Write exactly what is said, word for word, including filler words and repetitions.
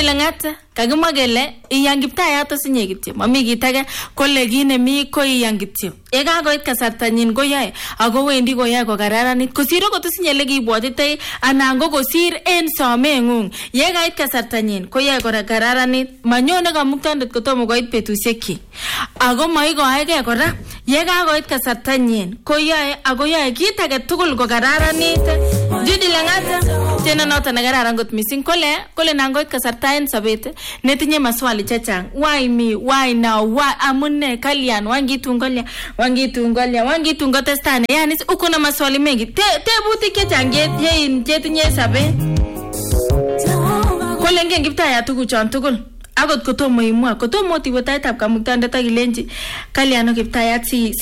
Lang'ata kakimwa kele iyang Kiptayat osinye kityo mami kit age kole kit nemi ko iyang kityo ye kakoit kasartanyin koyoe ako wendi koyoe kokararanit kosir okot osinye lekibwotitoi anan ko kosir en someng'ung ye kait kasartanyin koyoe kokararanit manyone kamuktandet kotomo koit betusiekyi ako maikoege kora ye kakoit kasartanyin koyoe ako yoe kit age tugul kokararanit. Judy Lang'ata tena noto nekararan kot missing kole kole nangoit kasarta en sobet netinye maswali chechang. Why me? Why now? Why amune kalyan wangitun kolya wangitun kolya wangitun kotestane yani uko na maswali mengi te tebutik chechang ye jetinye sobet. Kole ngen Kiptayat tuguchon tugul akot kotomo imwa kotomo tiwetaitab kamuktandet akilenji kalyan Kiptayat si